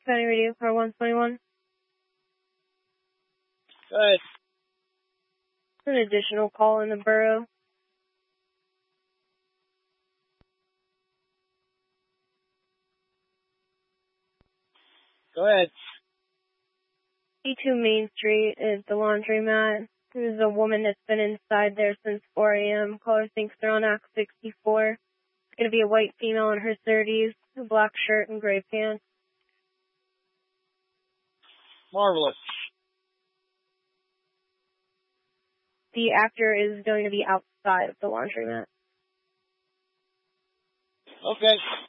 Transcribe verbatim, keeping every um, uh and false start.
County Radio Car one twenty-one. Go ahead. An additional call in the borough. Go ahead. E two Main Street is the laundromat. There's a woman that's been inside there since four a.m. Caller thinks they're on Act sixty-four. It's going to be a white female in her thirties, a black shirt and gray pants. Marvelous. The actor is going to be outside of the laundromat. Okay.